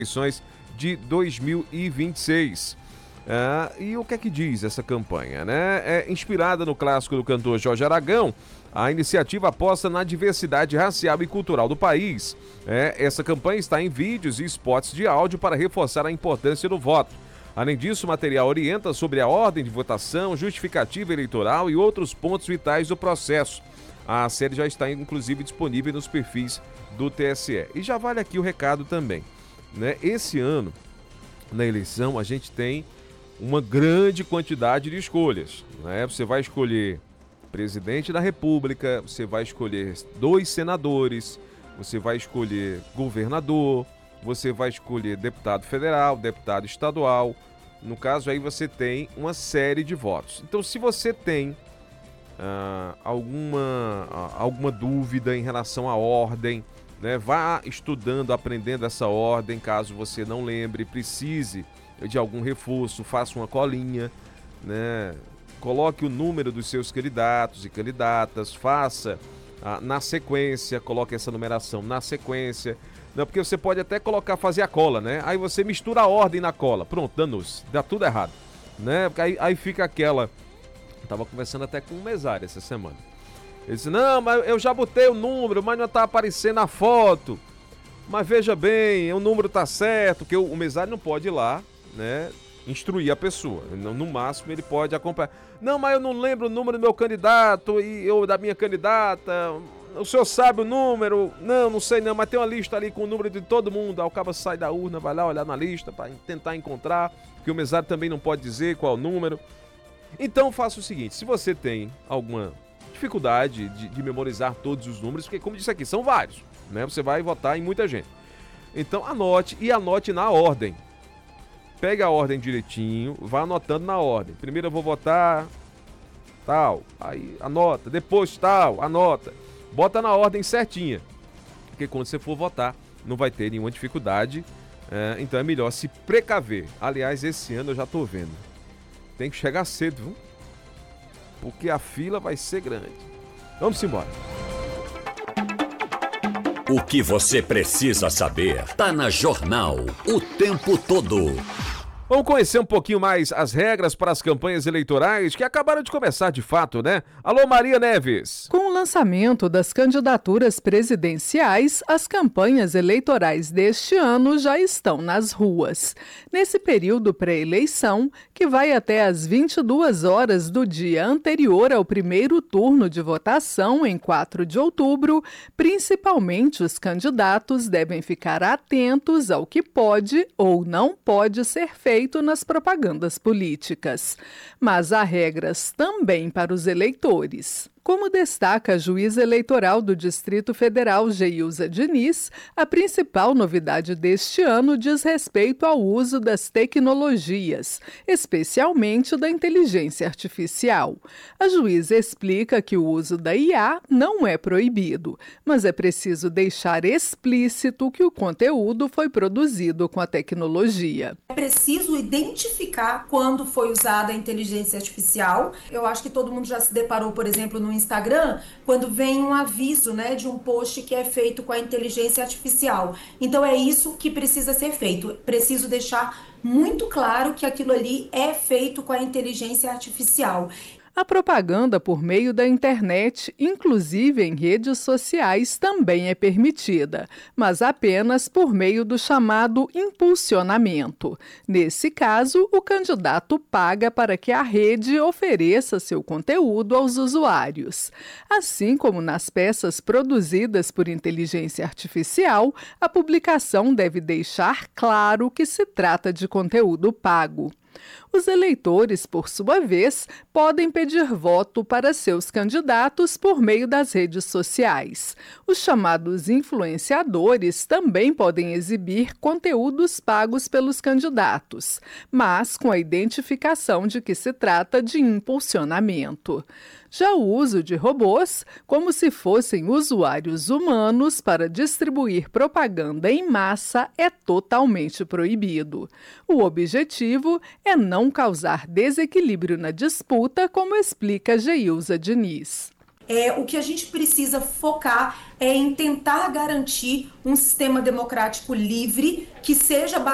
eleições de 2026. E o que é que diz essa campanha, né? É inspirada no clássico do cantor Jorge Aragão. A iniciativa aposta na diversidade racial e cultural do país. Essa campanha está em vídeos e spots de áudio para reforçar a importância do voto. Além disso, o material orienta sobre a ordem de votação, justificativa eleitoral e outros pontos vitais do processo. A série já está, inclusive, disponível nos perfis do TSE. E já vale aqui o recado também, né? Esse ano, na eleição, a gente tem uma grande quantidade de escolhas, né? Você vai escolher presidente da República, você vai escolher 2 senadores, você vai escolher governador, você vai escolher deputado federal, deputado estadual. No caso aí você tem uma série de votos. Então, se você tem alguma dúvida em relação à ordem, né, vá estudando, aprendendo essa ordem. Caso você não lembre, precise de algum reforço, faça uma colinha, né? Coloque o número dos seus candidatos e candidatas, faça na sequência, coloque essa numeração na sequência. Não, porque você pode até fazer a cola, né? Aí você mistura a ordem na cola. Pronto, danou-se, dá tudo errado, né? Porque aí fica aquela... Eu tava conversando até com um mesário essa semana. Ele disse, não, mas eu já botei o número, mas não tá aparecendo a foto. Mas veja bem, o número tá certo, porque o mesário não pode ir lá, né, instruir a pessoa. No máximo ele pode acompanhar. Não, mas eu não lembro o número do meu candidato ou da minha candidata. O senhor sabe o número? Não sei não, mas tem uma lista ali com o número de todo mundo. Aí o cara sai da urna, vai lá olhar na lista para tentar encontrar, porque o mesário também não pode dizer qual é o número. Então faça o seguinte, se você tem alguma dificuldade de memorizar todos os números, porque como disse aqui, são vários, né? Você vai votar em muita gente. Então anote na ordem. Pega a ordem direitinho, vá anotando na ordem. Primeiro eu vou votar tal, aí anota, depois tal, anota. Bota na ordem certinha, porque quando você for votar não vai ter nenhuma dificuldade, então é melhor se precaver. Aliás, esse ano eu já tô vendo. Tem que chegar cedo, viu? Porque a fila vai ser grande. Vamos embora. O que você precisa saber tá na Jornal o tempo todo. Vamos conhecer um pouquinho mais as regras para as campanhas eleitorais que acabaram de começar de fato, né? Alô, Maria Neves. Com o lançamento das candidaturas presidenciais, as campanhas eleitorais deste ano já estão nas ruas. Nesse período pré-eleição, que vai até às 22 horas do dia anterior ao primeiro turno de votação, em 4 de outubro, principalmente os candidatos devem ficar atentos ao que pode ou não pode ser feito nas propagandas políticas. Mas há regras também para os eleitores. Como destaca a juíza eleitoral do Distrito Federal, Geilza Diniz, a principal novidade deste ano diz respeito ao uso das tecnologias, especialmente da inteligência artificial. A juíza explica que o uso da IA não é proibido, mas é preciso deixar explícito que o conteúdo foi produzido com a tecnologia. É preciso identificar quando foi usada a inteligência artificial. Eu acho que todo mundo já se deparou, por exemplo, no Instagram, quando vem um aviso, né, de um post que é feito com a inteligência artificial. Então é isso que precisa ser feito. Preciso deixar muito claro que aquilo ali é feito com a inteligência artificial. A propaganda por meio da internet, inclusive em redes sociais, também é permitida, mas apenas por meio do chamado impulsionamento. Nesse caso, o candidato paga para que a rede ofereça seu conteúdo aos usuários. Assim como nas peças produzidas por inteligência artificial, a publicação deve deixar claro que se trata de conteúdo pago. Os eleitores, por sua vez, podem pedir voto para seus candidatos por meio das redes sociais. Os chamados influenciadores também podem exibir conteúdos pagos pelos candidatos, mas com a identificação de que se trata de impulsionamento. Já o uso de robôs, como se fossem usuários humanos para distribuir propaganda em massa, é totalmente proibido. O objetivo é não causar desequilíbrio na disputa, como explica Geilza Diniz. O que a gente precisa focar é em tentar garantir um sistema democrático livre que seja